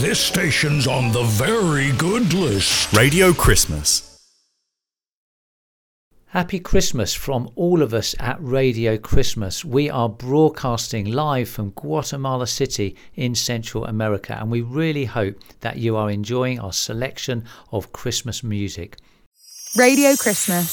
This station's on the very good list. Radio Christmas. Happy Christmas from all of us at Radio Christmas. We are broadcasting live from Guatemala City in Central America, and we really hope that you are enjoying our selection of Christmas music. Radio Christmas.